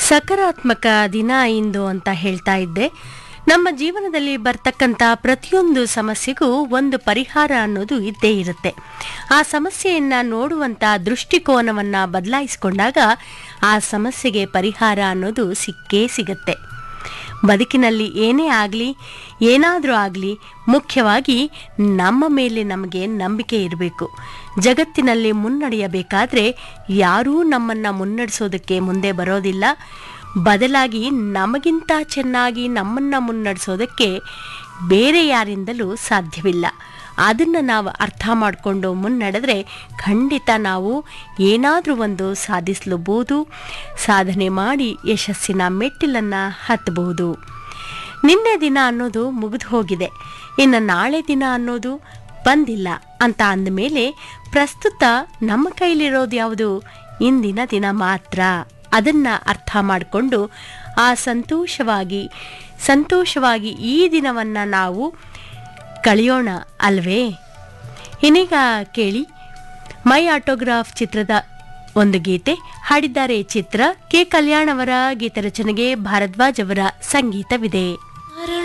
ಸಕಾರಾತ್ಮಕ ದಿನ ಇಂದು ಅಂತ ಹೇಳ್ತಾ ಇದ್ದೆ. ನಮ್ಮ ಜೀವನದಲ್ಲಿ ಬರ್ತಕ್ಕಂಥ ಪ್ರತಿಯೊಂದು ಸಮಸ್ಯೆಗೂ ಒಂದು ಪರಿಹಾರ ಅನ್ನೋದು ಇದ್ದೇ ಇರುತ್ತೆ. ಆ ಸಮಸ್ಯೆಯನ್ನು ನೋಡುವಂಥ ದೃಷ್ಟಿಕೋನವನ್ನು ಬದಲಾಯಿಸಿಕೊಂಡಾಗ ಆ ಸಮಸ್ಯೆಗೆ ಪರಿಹಾರ ಅನ್ನೋದು ಸಿಕ್ಕೇ ಸಿಗುತ್ತೆ. ಬದುಕಿನಲ್ಲಿ ಏನೇ ಆಗಲಿ, ಏನಾದರೂ ಆಗಲಿ, ಮುಖ್ಯವಾಗಿ ನಮ್ಮ ಮೇಲೆ ನಮಗೆ ನಂಬಿಕೆ ಇರಬೇಕು. ಜಗತ್ತಿನಲ್ಲಿ ಮುನ್ನಡೆಯಬೇಕಾದ್ರೆ ಯಾರೂ ನಮ್ಮನ್ನು ಮುನ್ನಡೆಸೋದಕ್ಕೆ ಮುಂದೆ ಬರೋದಿಲ್ಲ. ಬದಲಾಗಿ ನಮಗಿಂತ ಚೆನ್ನಾಗಿ ನಮ್ಮನ್ನು ಮುನ್ನಡೆಸೋದಕ್ಕೆ ಬೇರೆ ಯಾರಿಂದಲೂ ಸಾಧ್ಯವಿಲ್ಲ. ಅದನ್ನು ನಾವು ಅರ್ಥ ಮಾಡಿಕೊಂಡು ಮುನ್ನಡೆದ್ರೆ ಖಂಡಿತ ನಾವು ಏನಾದರೂ ಒಂದು ಸಾಧಿಸಲೂಬಹುದು, ಸಾಧನೆ ಮಾಡಿ ಯಶಸ್ಸಿನ ಮೆಟ್ಟಿಲನ್ನು ಹತ್ತಬಹುದು. ನಿನ್ನೆ ದಿನ ಅನ್ನೋದು ಮುಗಿದು ಹೋಗಿದೆ, ಇನ್ನು ನಾಳೆ ದಿನ ಅನ್ನೋದು ಬಂದಿಲ್ಲ ಅಂತ ಅಂದಮೇಲೆ ಪ್ರಸ್ತುತ ನಮ್ಮ ಕೈಲಿರೋದು ಯಾವುದು? ಇಂದಿನ ದಿನ ಮಾತ್ರ. ಅದನ್ನು ಅರ್ಥ ಮಾಡಿಕೊಂಡು ಆ ಸಂತೋಷವಾಗಿ ಈ ದಿನವನ್ನು ನಾವು ಕಳೆಯೋಣ ಅಲ್ವೇ? ಇನ್ನೀಗ ಕೇಳಿ ಮೈ ಆಟೋಗ್ರಾಫ್ ಚಿತ್ರದ ಒಂದು ಗೀತೆ. ಹಾಡಿದ್ದಾರೆ ಚಿತ್ರ. ಕೆ ಕಲ್ಯಾಣ್ ಅವರ ಗೀತ ರಚನೆಗೆ ಭಾರದ್ವಾಜ್ ಅವರ ಸಂಗೀತವಿದೆ.